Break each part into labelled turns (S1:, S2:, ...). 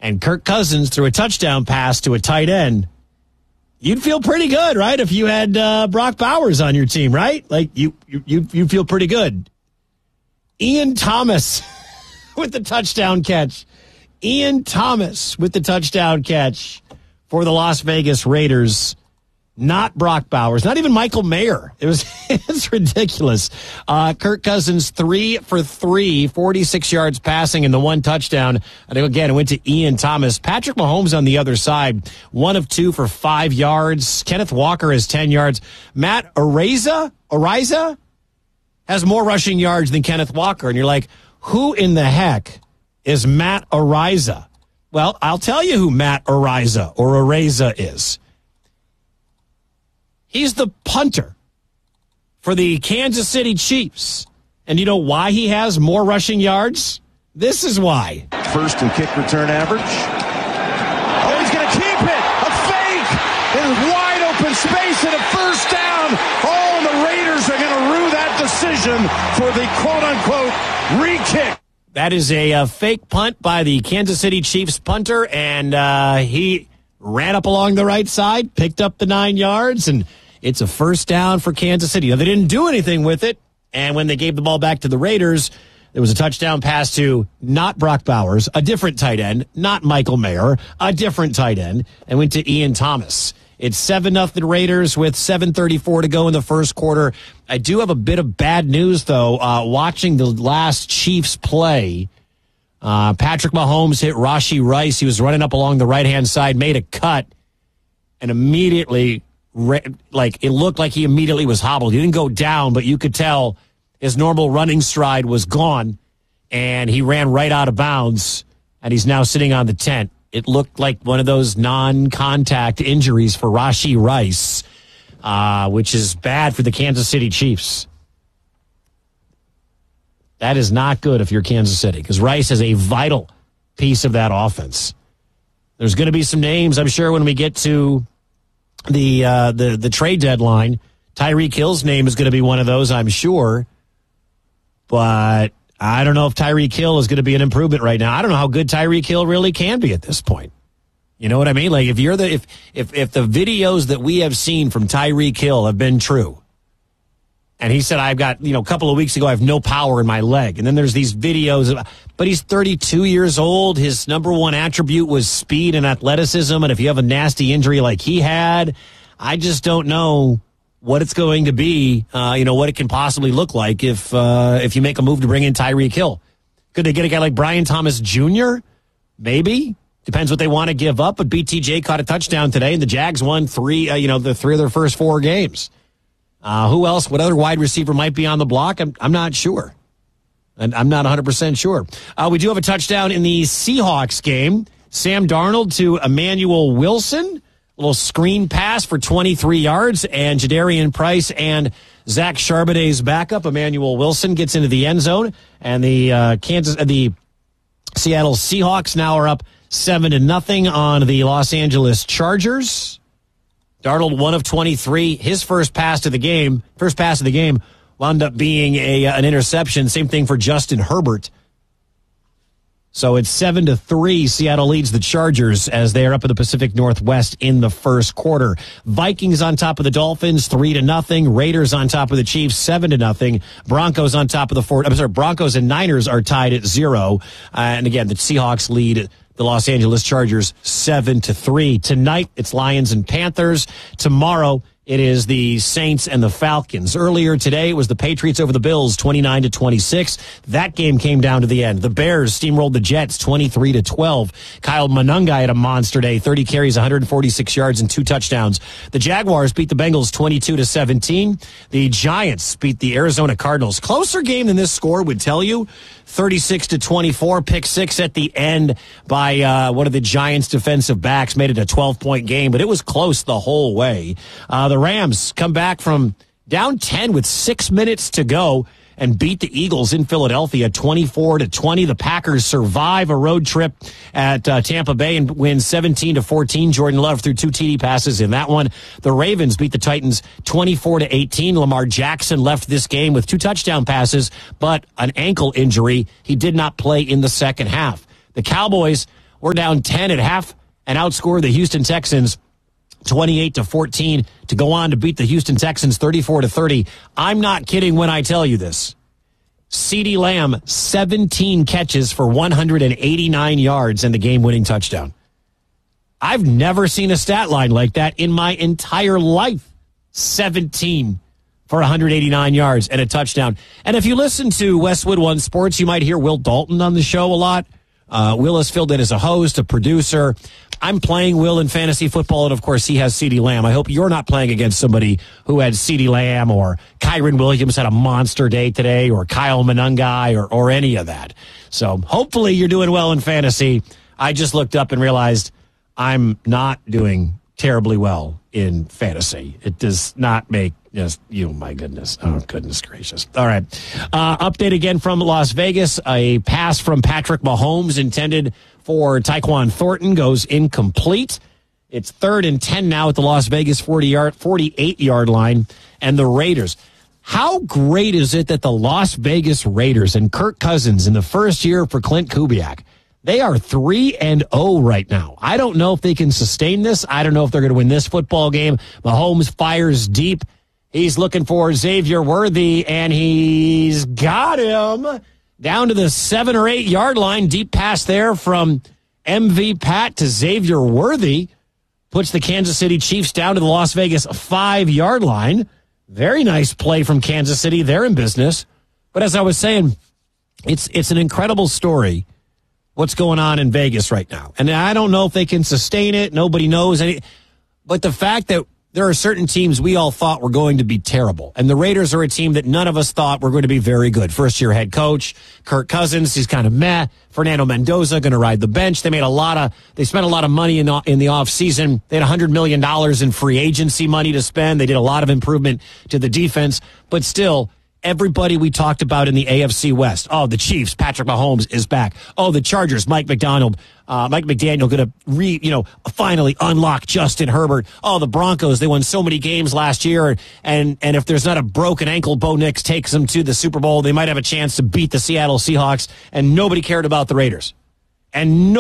S1: and Kirk Cousins threw a touchdown pass to a tight end, you'd feel pretty good, right? If you had Brock Bowers on your team, right? Like you feel pretty good. Ian Thomas with the touchdown catch. Ian Thomas with the touchdown catch for the Las Vegas Raiders. Not Brock Bowers, not even Michael Mayer. It's ridiculous. Kirk Cousins 3 for 3, 46 yards passing and the 1 touchdown. And again, it went to Ian Thomas. Patrick Mahomes on the other side, 1 of 2 for 5 yards. Kenneth Walker has 10 yards. Matt Araiza has more rushing yards than Kenneth Walker. And you're like, who in the heck is Matt Araiza? Well, I'll tell you who Matt Araiza is. He's the punter for the Kansas City Chiefs. And you know why he has more rushing yards? This is why.
S2: First and kick return average. Oh, he's going to keep it. A fake. In wide open space and a first down. Oh, and the Raiders are going to rue that decision for the quote-unquote re-kick.
S1: That is a fake punt by the Kansas City Chiefs punter, and he ran up along the right side, picked up the 9 yards, and it's a first down for Kansas City. Now, they didn't do anything with it, and when they gave the ball back to the Raiders, there was a touchdown pass to not Brock Bowers, a different tight end, not Michael Mayer, a different tight end, and went to Ian Thomas. It's 7-0 Raiders with 7:34 to go in the first quarter. I do have a bit of bad news, though. Watching the last Chiefs play, Patrick Mahomes hit Rashee Rice. He was running up along the right-hand side, made a cut, and immediately, it looked like he immediately was hobbled. He didn't go down, but you could tell his normal running stride was gone, and he ran right out of bounds, and he's now sitting on the tent. It looked like one of those non-contact injuries for Rashee Rice, which is bad for the Kansas City Chiefs. That is not good if you're Kansas City, because Rice is a vital piece of that offense. There's going to be some names, I'm sure, when we get to the trade deadline. Tyreek Hill's name is going to be one of those, I'm sure. But I don't know if Tyreek Hill is going to be an improvement right now. I don't know how good Tyreek Hill really can be at this point. You know what I mean? Like if the videos that we have seen from Tyreek Hill have been true, and he said, I've got, a couple of weeks ago, I have no power in my leg. And then there's these videos, but he's 32 years old. His number one attribute was speed and athleticism. And if you have a nasty injury like he had, I just don't know what it's going to be, what it can possibly look like if you make a move to bring in Tyreek Hill. Could they get a guy like Brian Thomas Jr.? Maybe. Depends what they want to give up. But BTJ caught a touchdown today, and the Jags won three of their first 4 games. Who else? What other wide receiver might be on the block? I'm not sure. And I'm not 100% sure. We do have a touchdown in the Seahawks game. Sam Darnold to Emmanuel Wilson. A little screen pass for 23 yards, and Jadarian Price and Zach Charbonnet's backup, Emmanuel Wilson, gets into the end zone, and the Seattle Seahawks now are up 7-0 on the Los Angeles Chargers. Darnold, 1 of 23. His first pass of the game wound up being an interception. Same thing for Justin Herbert. So it's 7-3. Seattle leads the Chargers as they are up in the Pacific Northwest in the first quarter. Vikings on top of the Dolphins, 3-0. Raiders on top of the Chiefs, 7-0. Broncos on top of the Broncos and Niners are tied at 0. And again, the Seahawks lead the Los Angeles Chargers 7-3. Tonight, it's Lions and Panthers. Tomorrow, it is the Saints and the Falcons. Earlier today, it was the Patriots over the Bills, 29-26. That game came down to the end. The Bears steamrolled the Jets, 23-12. Kyle Monangai had a monster day, 30 carries, 146 yards, and 2 touchdowns. The Jaguars beat the Bengals 22-17. The Giants beat the Arizona Cardinals. Closer game than this score would tell you. 36-24, pick 6 at the end by one of the Giants' defensive backs. Made it a 12-point game, but it was close the whole way. The Rams come back from down 10 with 6 minutes to go and beat the Eagles in Philadelphia 24-20. The Packers survive a road trip at Tampa Bay and win 17-14. Jordan Love threw 2 TD passes in that one. The Ravens beat the Titans 24-18. Lamar Jackson left this game with 2 touchdown passes, but an ankle injury. He did not play in the second half. The Cowboys were down 10 at half and outscored the Houston Texans 28-14 to go on to beat the Houston Texans 34-30. I'm not kidding when I tell you this. CeeDee Lamb, 17 catches for 189 yards and the game-winning touchdown. I've never seen a stat line like that in my entire life. 17 for 189 yards and a touchdown. And if you listen to Westwood One Sports, you might hear Will Dalton on the show a lot. Will has filled in as a host, a producer. I'm playing Will in fantasy football, and of course he has CeeDee Lamb. I hope you're not playing against somebody who had CeeDee Lamb or Kyron Williams had a monster day today or Kyle Monangai or any of that. So hopefully you're doing well in fantasy. I just looked up and realized I'm not doing terribly well in fantasy. It does not make my goodness. Oh, goodness gracious. All right. Update again from Las Vegas. A pass from Patrick Mahomes intended for Tyquan Thornton goes incomplete. It's 3rd and 10 now at the Las Vegas 48-yard line. And the Raiders. How great is it that the Las Vegas Raiders and Kirk Cousins in the first year for Clint Kubiak, they are 3-0 right now. I don't know if they can sustain this. I don't know if they're going to win this football game. Mahomes fires deep. He's looking for Xavier Worthy, and he's got him down to the 7 or 8 yard line. Deep pass there from MV Pat to Xavier Worthy. Puts the Kansas City Chiefs down to the Las Vegas 5 yard line. Very nice play from Kansas City. They're in business. But as I was saying, it's an incredible story what's going on in Vegas right now. And I don't know if they can sustain it. Nobody knows any. But the fact that there are certain teams we all thought were going to be terrible. And the Raiders are a team that none of us thought were going to be very good. First-year head coach, Kirk Cousins, he's kind of meh. Fernando Mendoza going to ride the bench. They spent a lot of money in the offseason. They had $100 million in free agency money to spend. They did a lot of improvement to the defense. But still, everybody we talked about in the AFC West. Oh, the Chiefs, Patrick Mahomes is back. Oh, the Chargers, Mike McDaniel going to finally unlock Justin Herbert. Oh, the Broncos, they won so many games last year, and if there's not a broken ankle, Bo Nix takes them to the Super Bowl, they might have a chance to beat the Seattle Seahawks, and nobody cared about the Raiders. And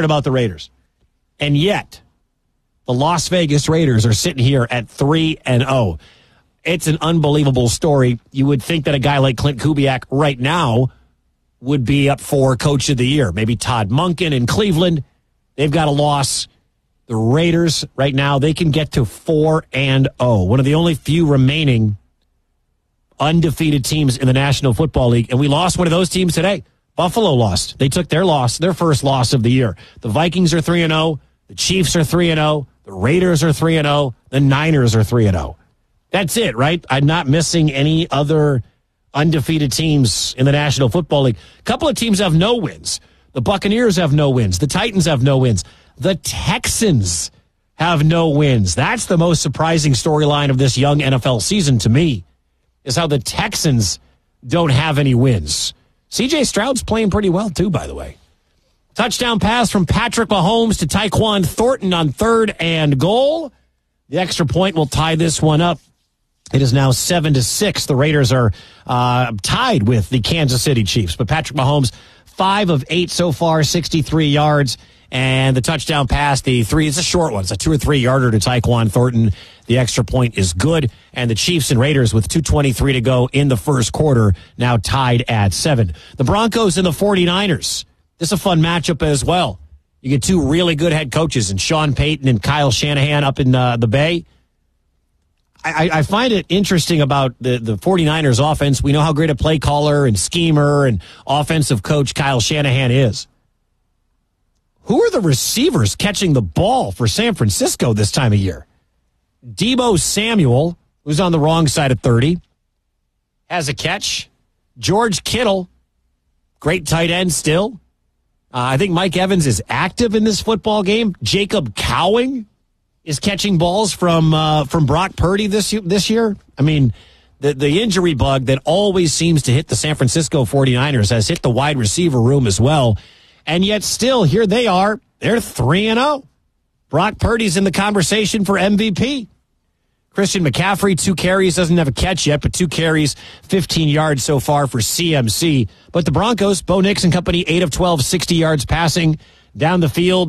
S1: yet, the Las Vegas Raiders are sitting here at 3-0. It's an unbelievable story. You would think that a guy like Clint Kubiak right now would be up for Coach of the Year. Maybe Todd Monken in Cleveland. They've got a loss. The Raiders right now, they can get to 4-0. One of the only few remaining undefeated teams in the National Football League. And we lost one of those teams today. Buffalo lost. They took their first loss of the year. The Vikings are 3-0. The Chiefs are 3-0. The Raiders are 3-0. The Niners are 3-0. That's it, right? I'm not missing any other undefeated teams in the National Football League. A couple of teams have no wins. The Buccaneers have no wins. The Titans have no wins. The Texans have no wins. That's the most surprising storyline of this young NFL season to me, is how the Texans don't have any wins. C.J. Stroud's playing pretty well, too, by the way. Touchdown pass from Patrick Mahomes to Tyquan Thornton on 3rd and goal. The extra point will tie this one up. It is now 7-6. The Raiders are tied with the Kansas City Chiefs. But Patrick Mahomes, 5 of 8 so far, 63 yards. And the touchdown pass, it's a short one. It's a 2 or 3 yarder to Tyquan Thornton. The extra point is good. And the Chiefs and Raiders with 2:23 to go in the first quarter, now tied at 7. The Broncos and the 49ers. This is a fun matchup as well. You get two really good head coaches in Sean Payton and Kyle Shanahan up in the Bay. I find it interesting about the 49ers offense. We know how great a play caller and schemer and offensive coach Kyle Shanahan is. Who are the receivers catching the ball for San Francisco this time of year? Deebo Samuel, who's on the wrong side of 30, has a catch. George Kittle, great tight end still. I think Mike Evans is active in this football game. Jacob Cowing is catching balls from Brock Purdy this year. I mean, the injury bug that always seems to hit the San Francisco 49ers has hit the wide receiver room as well. And yet still, here they are. They're 3-0. Brock Purdy's in the conversation for MVP. Christian McCaffrey, 2 carries, doesn't have a catch yet, but 2 carries, 15 yards so far for CMC. But the Broncos, Bo Nix and company, 8 of 12, 60 yards passing. down the field.